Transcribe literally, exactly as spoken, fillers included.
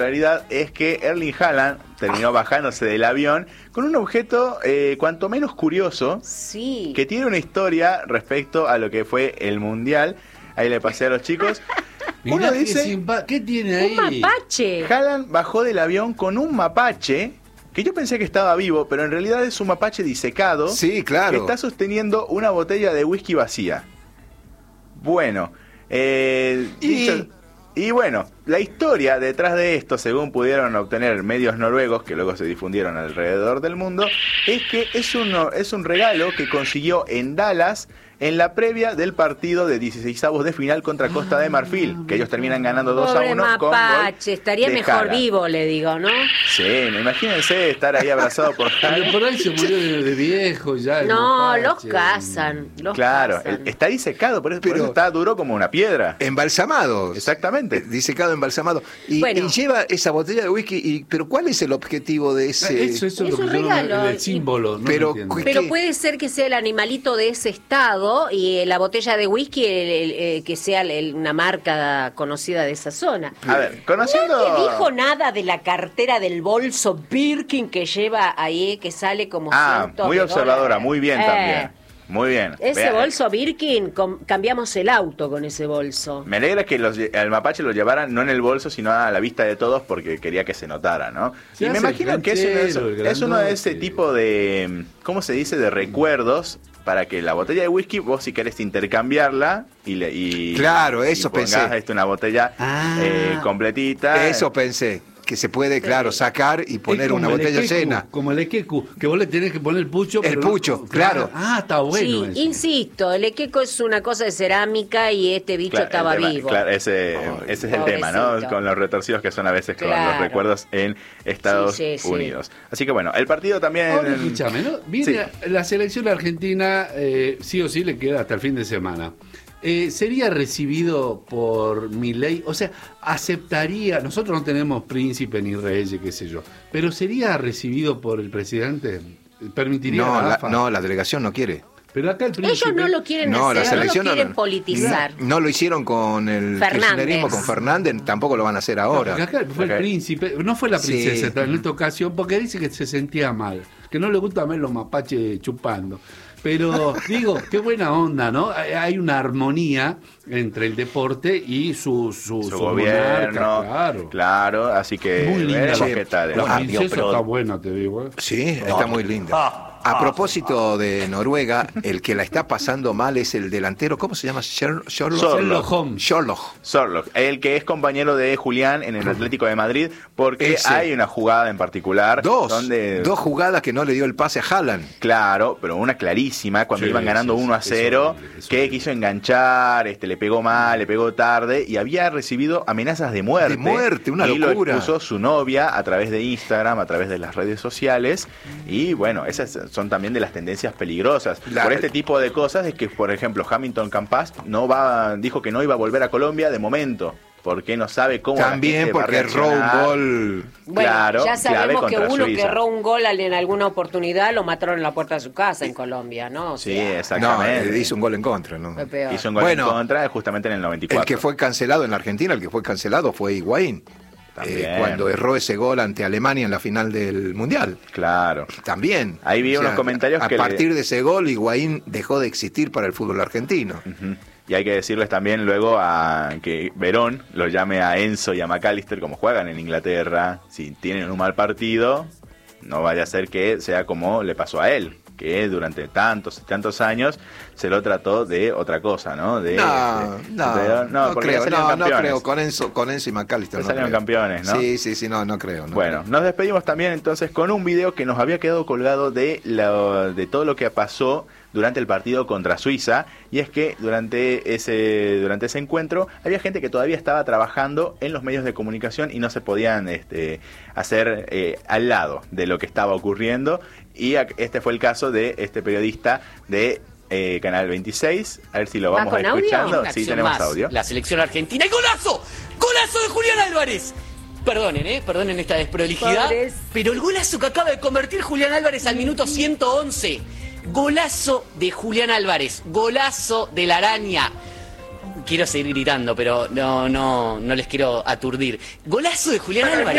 realidad es que Erling Haaland terminó bajándose del avión con un objeto eh, cuanto menos curioso, sí, que tiene una historia respecto a lo que fue el Mundial. Ahí le pasé a los chicos. Mirá Uno qué dice, simpa- ¿qué tiene ahí? un mapache. Haaland bajó del avión con un mapache, que yo pensé que estaba vivo, pero en realidad es un mapache disecado. Sí, claro. Que está sosteniendo una botella de whisky vacía. Bueno, eh, Y- dicho- y bueno, la historia detrás de esto, según pudieron obtener medios noruegos, que luego se difundieron alrededor del mundo, es que es un, es un regalo que consiguió en Dallas en la previa del partido de dieciseisavos de final contra Costa de Marfil, que ellos terminan ganando dos a Pobre uno con gol mapache, estaría de mejor Haaland. vivo, le digo, ¿no? Sí, imagínense estar ahí abrazado por Pero Haaland. por ahí se murió de, de viejo ya. el No, mapache. los cazan, los Claro, cazan. el- está disecado, por eso, por Pero- eso está duro como una piedra. Embalsamado. Exactamente. Disecado, embalsamado. Y, Bueno. y lleva esa botella de whisky. Y, pero ¿cuál es el objetivo de Ah, ese? Eso, eso Es es lo un que yo no- regalo, el y- símbolo. No pero- lo entiendo. ¿qué- Pero puede ser que sea el animalito de ese estado y eh, la botella de whisky el- el- eh, que sea el- el- una marca conocida de esa zona. A ver, conociendo... Nadie dijo nada de la cartera del bolso Birkin que lleva ahí, que sale como Ah, cientos muy de observadora, dólares. muy bien Eh, también. Muy bien. Ese Vea, bolso Birkin, com- cambiamos el auto con ese bolso. Me alegra que los, al mapache lo llevaran no en el bolso, sino a la vista de todos, porque quería que se notara, ¿no? Se y me hace imagino el que es uno, de esos- canchero, el es uno de ese grandote. tipo de, ¿cómo se dice?, de recuerdos, para que la botella de whisky, vos si querés intercambiarla, y, le, y Claro, y eso pongas, pensé. este, una botella Ah. eh, completita. Eso pensé. Que se puede, claro, sacar y Es poner como una el botella equecu, llena. Como el equecu, que vos le tenés que poner el pucho. El pero no- pucho, claro. Ah, está bueno sí, eso. insisto, el equeco es una cosa de cerámica y este bicho Claro, estaba el tema- vivo. Claro, ese, ese es el tema, ¿no? pobrecito. Con los retorcidos que son a veces con los Claro. recuerdos en Estados Sí, sí, sí. Unidos. Así que bueno, el partido también... Ahora escúchame, ¿no? Viene Sí. la selección argentina, eh, sí o sí le queda hasta el fin de semana. Eh, ¿Sería recibido por Milei? O sea, ¿aceptaría? Nosotros no tenemos príncipe ni reyes, qué sé yo. ¿Pero sería recibido por el presidente? ¿Permitiría No, la la, AFA? no, la delegación no quiere. Pero acá el príncipe... Ellos no lo quieren No, la hacer, no lo selección no, quieren no. politizar. No lo hicieron con el Fernández. kirchnerismo, con Fernández, tampoco lo van a hacer No, ahora. porque acá fue Ok. el príncipe, no fue la Sí. princesa en esta ocasión, porque dice que se sentía mal, que no le gusta ver los mapaches chupando. Pero digo, qué buena onda, ¿no? Hay hay una armonía entre el deporte y su, su, su su gobierno, monarca, claro. claro, así que Muy linda. veremos Sí. qué tal. La Ah, princesa Dios, pero- está buena, te digo. ¿eh? Sí, está muy linda. A propósito de Noruega, el que la está pasando mal es el delantero, ¿cómo se llama? Sher- Sherlock. Sorloth. Sherlock Holmes. Sherlock. Sorlock, el que es compañero de Julián en el Atlético de Madrid, porque Ese. hay una jugada en particular Dos, donde dos jugadas que no le dio el pase a Haaland. claro, pero una clarísima cuando Sí, iban ganando sí, sí, uno a es cero, horrible, es que horrible. quiso enganchar, este le pegó mal, le pegó tarde y había recibido amenazas de muerte. De muerte, una y locura. lo expuso su novia a través de Instagram, a través de las redes sociales y bueno, esas son también de las tendencias peligrosas. La- Por este tipo de cosas es que, por ejemplo, Hamilton Campas no va, dijo que no iba a volver a Colombia de momento, porque no sabe cómo la También gente va a porque erró un reaccionar. gol. Bueno, Claro, ya clave sabemos que contra uno que Suiza. erró un gol al- en alguna oportunidad lo mataron en la puerta de su casa en Colombia, ¿no? O Sí, sea, No, exactamente. eh, hizo un gol en contra, ¿no? fue peor. Hizo un gol Bueno, en contra justamente en el noventa y cuatro. El que fue cancelado en la Argentina, el que fue cancelado fue Higuaín. También. Eh, cuando erró ese gol ante Alemania en la final del Mundial. Claro. También. Ahí vi unos comentarios a que le- partir de ese gol, Higuaín dejó de existir para el fútbol argentino. Ujú. Y hay que decirles también luego a que Verón lo llame a Enzo y a McAllister como juegan en Inglaterra. Si tienen un mal partido, no vaya a ser que sea como le pasó a él, que durante tantos y tantos años se lo trató de otra cosa, ¿no? De, No, de- no, de- no, porque le creo, salieron no, no campeones. creo, con Enzo, con Enzo y McAllister. Le no salieron creo. campeones, ¿no? Sí, sí, sí, no, no creo. no Bueno, creo. nos despedimos también entonces con un video que nos había quedado colgado de, la, de todo lo que pasó durante el partido contra Suiza, y es que durante ese, durante ese encuentro había gente que todavía estaba trabajando en los medios de comunicación y no se podían este, hacer eh, al lado de lo que estaba ocurriendo, y ac- este fue el caso de este periodista de eh, Canal veintiséis, a ver si lo ¿Va vamos con audio? escuchando. Una Sí, acción tenemos más. audio. La selección argentina. ¡Y golazo! ¡Golazo de Julián Álvarez! Perdonen, ¿eh? Perdonen esta desprolijidad. Pobres. Pero el golazo que acaba de convertir Julián Álvarez al minuto ciento once. Golazo de Julián Álvarez. Golazo de la araña. quiero seguir gritando, pero no, no, no les quiero aturdir. Golazo de Julián Álvarez.